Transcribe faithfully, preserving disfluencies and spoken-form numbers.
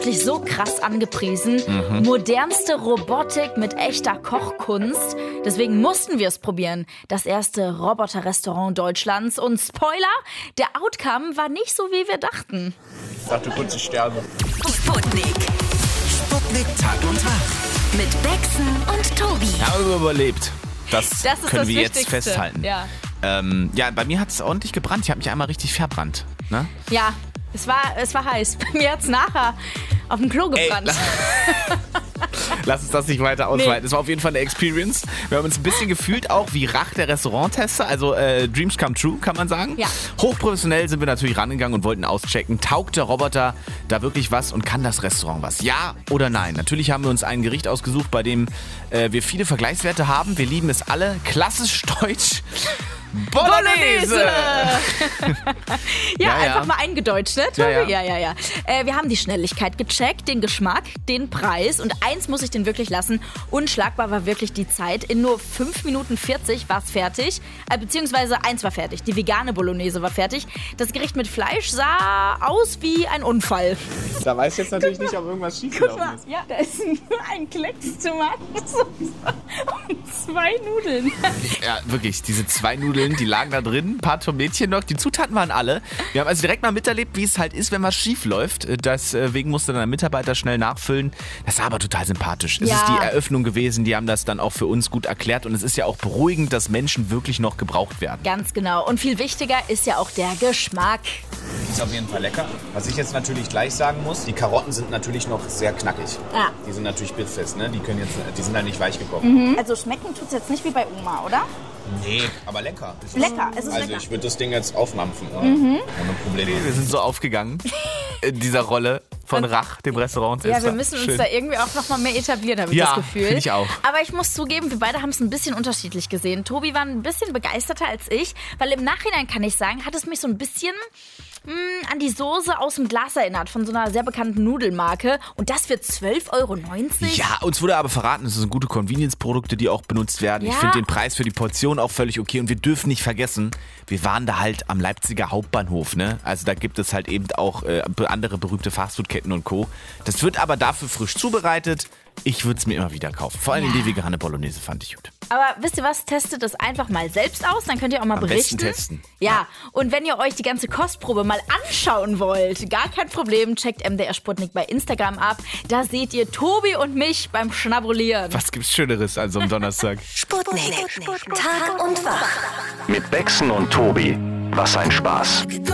wirklich so krass angepriesen. Mhm. Modernste Robotik mit echter Kochkunst. Deswegen mussten wir es probieren. Das erste Roboter-Restaurant Deutschlands. Und Spoiler, der Outcome war nicht so, wie wir dachten. Ich dachte kurz, ich sterbe. Sputnik. Sputnik Tag und Wach. Mit Bexen und Tobi. Haben wir überlebt. Das, das ist können das wir Wichtigste. Jetzt festhalten. Ja, ähm, ja bei mir hat es ordentlich gebrannt. Ich habe mich einmal richtig verbrannt. Ne? Ja, es war, es war heiß. Bei mir hat es nachher auf dem Klo gebrannt. Ey, lass uns das nicht weiter ausweiten. Es nee. war auf jeden Fall eine Experience. Wir haben uns ein bisschen gefühlt auch wie Rach der Restauranttester. Also äh, Dreams come true, kann man sagen. Ja. Hochprofessionell sind wir natürlich rangegangen und wollten auschecken. Taugt der Roboter da wirklich was und kann das Restaurant was? Ja oder nein? Natürlich haben wir uns ein Gericht ausgesucht, bei dem äh, wir viele Vergleichswerte haben. Wir lieben es alle. Klassisch deutsch. Bolognese! ja, ja, einfach ja. mal eingedeutscht, ne, Tobi? Ja, ja. ja, ja. ja. Äh, wir haben die Schnelligkeit gecheckt, den Geschmack, den Preis. Und eins muss ich den wirklich lassen. Unschlagbar war wirklich die Zeit. In nur fünf Minuten vierzig war es fertig. Äh, beziehungsweise eins war fertig. Die vegane Bolognese war fertig. Das Gericht mit Fleisch sah aus wie ein Unfall. Da weiß ich jetzt natürlich nicht, ob irgendwas schiefgelaufen ist. Ja, da ist nur ein Klecks Tomatensauce und zwei Nudeln. Ja, wirklich, diese zwei Nudeln. Die lagen da drin, ein paar Tomätchen noch. Die Zutaten waren alle. Wir haben also direkt mal miterlebt, wie es halt ist, wenn was schief läuft. Deswegen musste dann ein Mitarbeiter schnell nachfüllen. Das war aber total sympathisch. Es ja. ist die Eröffnung gewesen. Die haben das dann auch für uns gut erklärt. Und es ist ja auch beruhigend, dass Menschen wirklich noch gebraucht werden. Ganz genau. Und viel wichtiger ist ja auch der Geschmack. Ist auf jeden Fall lecker. Was ich jetzt natürlich gleich sagen muss, die Karotten sind natürlich noch sehr knackig. Ja. Die sind natürlich bittfest, ne? Die, können jetzt, die sind halt nicht weich gekommen. Mhm. Also schmecken tut es jetzt nicht wie bei Oma, oder? Nee, aber lecker. Es lecker, es ist also lecker. Ich würde das Ding jetzt aufmampfen, oder? Mhm. Ohne Probleme. Wir sind so aufgegangen in dieser Rolle von Rach, dem Restaurant. Ja, wir müssen uns Schön. da irgendwie auch noch mal mehr etablieren, habe ich ja, das Gefühl. finde ich auch. Aber ich muss zugeben, wir beide haben es ein bisschen unterschiedlich gesehen. Tobi war ein bisschen begeisterter als ich, weil im Nachhinein kann ich sagen, hat es mich so ein bisschen mh, an die Soße aus dem Glas erinnert, von so einer sehr bekannten Nudelmarke. Und das für zwölf Euro neunzig. Ja, uns wurde aber verraten, es sind gute Convenience-Produkte, die auch benutzt werden. Ja. Ich finde den Preis für die Portion auch völlig okay. Und wir dürfen nicht vergessen, wir waren da halt am Leipziger Hauptbahnhof. Ne? Also da gibt es halt eben auch äh, andere berühmte Fastfood-Ketten und Co. Das wird aber dafür frisch zubereitet. Ich würde es mir immer wieder kaufen. Vor allem Ja. die vegane Bolognese fand ich gut. Aber wisst ihr was? Testet es einfach mal selbst aus, dann könnt ihr auch mal Am berichten. besten testen. Ja, und wenn ihr euch die ganze Kostprobe mal anschauen wollt, gar kein Problem, checkt M D R Sputnik bei Instagram ab. Da seht ihr Tobi und mich beim Schnabulieren. Was gibt's Schöneres als am Donnerstag? Sputnik. Tag und Wach. Mit Bexen und Tobi. Was ein Spaß.